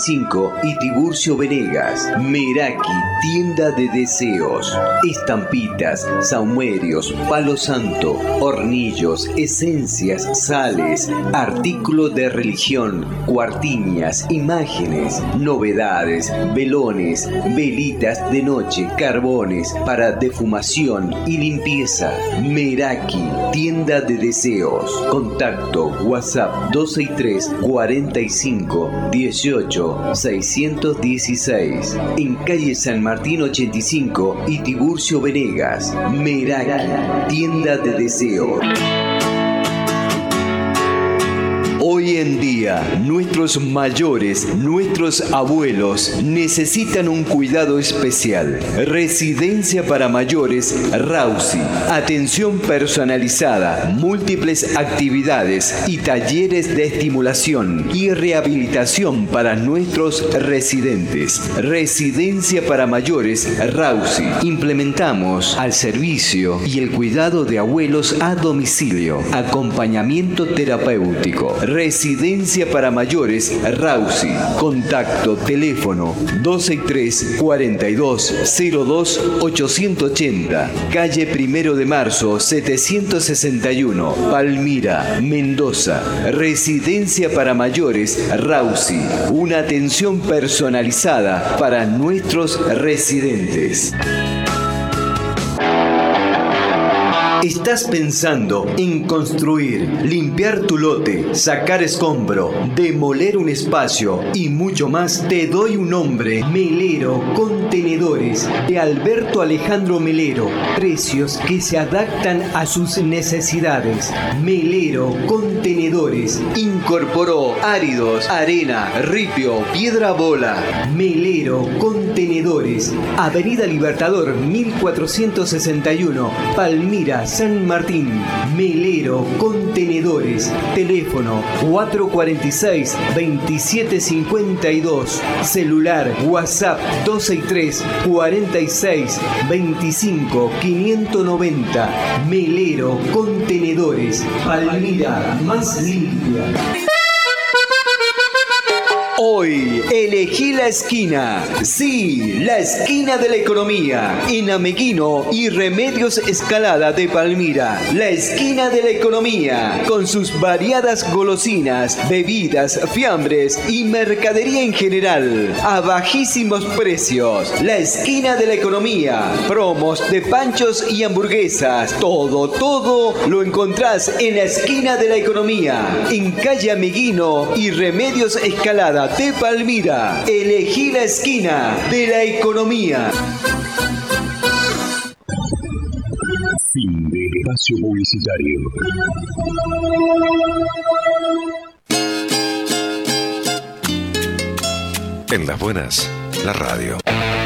85 y Tiburcio Venegas. Meraki, tienda de deseos. Estampitas, saumerios, palo santo, hornillos, esencias, sales, artículos de religión, cuartiñas, imágenes, novedades, velones, velitas de noche, carbones para defumación y limpieza. Meraki, tienda de deseos. Contacto WhatsApp 263 45 18 616. En calle San Martín 85 y Tiburcio Venegas. Meraki, tienda de deseos. Hoy en día, nuestros mayores, nuestros abuelos, necesitan un cuidado especial. Residencia para mayores Rausi. Atención personalizada, múltiples actividades y talleres de estimulación y rehabilitación para nuestros residentes. Residencia para mayores Rausi. Implementamos al servicio y el cuidado de abuelos a domicilio. Acompañamiento terapéutico. Residencia para mayores Rausi. Contacto teléfono 263 42 02 880. Calle 1 de Marzo 761, Palmira, Mendoza. Residencia para mayores Rausi. Una atención personalizada para nuestros residentes. ¿Estás pensando en construir, limpiar tu lote, sacar escombro, demoler un espacio y mucho más? Te doy un nombre: Melero Contenedores, de Alberto Alejandro Melero. Precios que se adaptan a sus necesidades. Melero Contenedores. Incorporó áridos, arena, ripio, piedra bola. Melero Contenedores. Avenida Libertador 1461, Palmira, San Martín. Melero Contenedores. Teléfono 446-2752. Celular WhatsApp 263 46 25 590. Melero Contenedores. Palmira más limpia. Hoy elegí la esquina. Sí, la esquina de la economía. En Ameguino y Remedios Escalada de Palmira. La esquina de la economía. Con sus variadas golosinas, bebidas, fiambres y mercadería en general. A bajísimos precios. La esquina de la economía. Promos de panchos y hamburguesas. Todo lo encontrás en la esquina de la economía. En calle Ameguino y Remedios Escalada de Palmira. Elegí la esquina de la economía. Fin de espacio publicitario. En las buenas, la radio.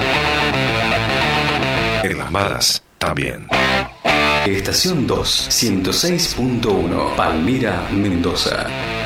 En las malas, también. Estación 2, 106.1, Palmira, Mendoza.